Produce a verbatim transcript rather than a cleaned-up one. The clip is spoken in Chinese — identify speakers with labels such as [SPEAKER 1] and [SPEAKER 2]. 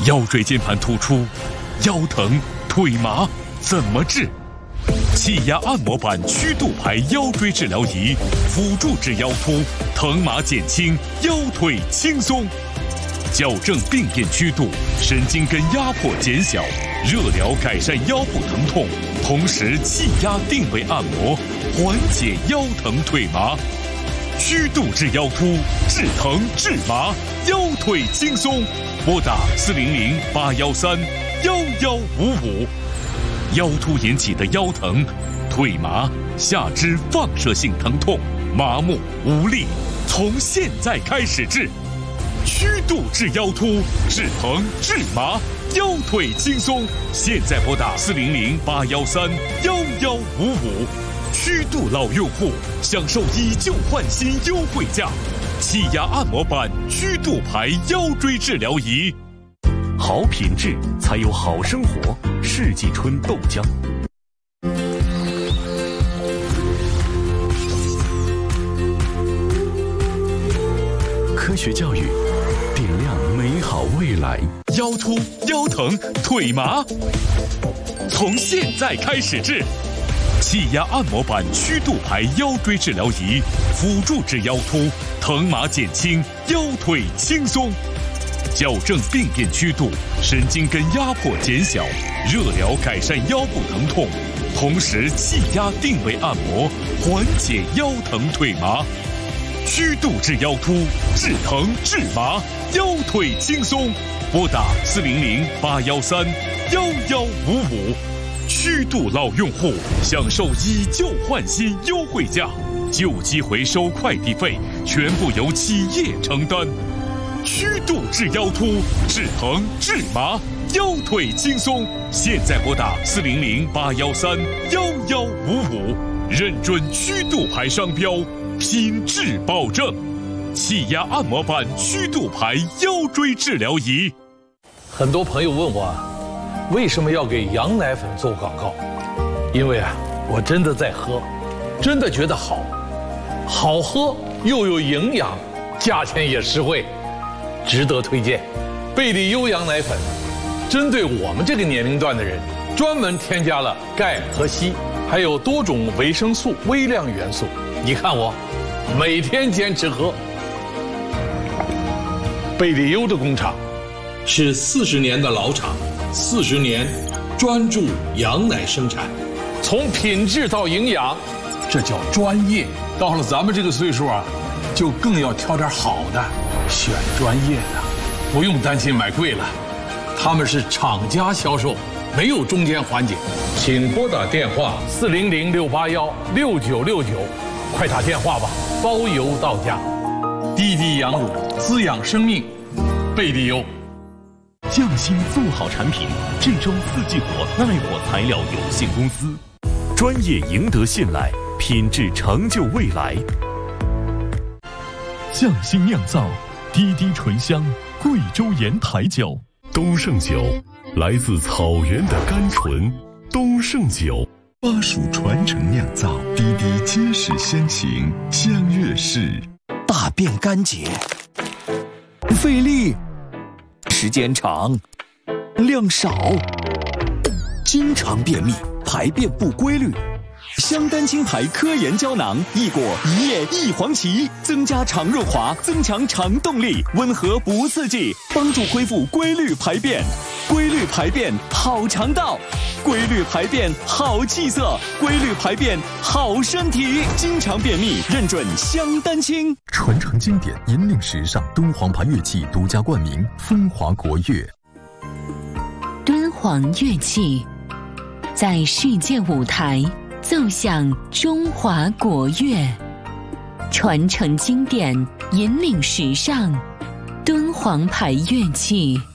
[SPEAKER 1] 腰椎间盘突出、腰疼、腿麻怎么治？气压按摩板曲度牌腰椎治疗仪，辅助治腰突，疼麻减轻，腰腿轻松。矫正病变曲度，神经根压迫减小，热疗改善腰部疼痛，同时气压定位按摩，缓解腰疼腿麻。曲度治腰突，治疼治麻，腰腿轻松。拨打四零零八幺三幺幺五五。腰突引起的腰疼、腿麻、下肢放射性疼痛、麻木无力，从现在开始治。曲度治腰突，治疼治麻，腰腿轻松。现在拨打四零零八幺三幺幺五五。曲度老用户享受以旧换新优惠价，气压按摩板曲度牌腰椎治疗仪。好品质才有好生活，世纪春豆浆。科学教育，点亮美好未来。腰突、腰疼、腿麻，从现在开始治。气压按摩板曲度牌腰椎治疗仪，辅助治腰突，疼麻减轻，腰腿轻松。矫正病变曲度，神经根压迫减小，热疗改善腰部疼痛，同时气压定位按摩，缓解腰疼腿麻。曲度治腰突，治疼治麻，腰腿轻松。拨打四零零八幺三幺幺五五。曲度老用户享受以旧换新优惠价，旧机回收快递费全部由企业承担。曲度治腰突，治疼治麻，腰腿轻松。现在拨打四零零八幺三幺幺五五，认准曲度牌商标，品质保证。气压按摩板曲度牌腰椎治疗仪。
[SPEAKER 2] 很多朋友问我，为什么要给羊奶粉做广告？因为啊，我真的在喝，真的觉得好，好喝又有营养，价钱也实惠，值得推荐。贝利优羊奶粉，针对我们这个年龄段的人，专门添加了钙和硒，还有多种维生素、微量元素。你看我，每天坚持喝。贝利优的工厂是四十年的老厂，四十年专注羊奶生产，从品质到营养，这叫专业。到了咱们这个岁数啊，就更要挑点好的，选专业的，不用担心买贵了。他们是厂家销售，没有中间环节。请拨打电话四零零六八幺六九六九，快打电话吧，包邮到家。滴滴羊乳，滋养生命，贝利优。
[SPEAKER 1] 匠心做好产品，郑州四季火耐火材料有限公司，专业赢得信赖，品质成就未来。匠心酿造，滴滴醇香，贵州盐台酒。东胜酒，来自草原的甘醇。东胜酒，
[SPEAKER 3] 巴蜀传承酿造，滴滴结实先行，香悦氏。
[SPEAKER 4] 大便干结，费力，时间长，量少，经常便秘，排便不规律。香丹青牌科研胶囊，益果一叶一黄芪，增加肠润滑，增强肠动力，温和不刺激，帮助恢复规律排便。规律排便好肠道，规律排便好气色，规律排便好身体。经常便秘，认准香丹青。
[SPEAKER 3] 传承经典，引领时尚，敦煌牌乐器独家冠名，风华国乐。
[SPEAKER 5] 敦煌乐器在世界舞台奏响中华国乐，传承经典，引领时尚，敦煌牌乐器。